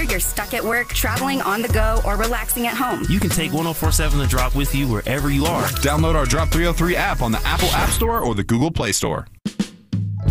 you're stuck at work, traveling on the go, or relaxing at home. You can take 104.7 The Drop with you wherever you are. Download our Drop 303 app on the Apple App Store or the Google Play Store.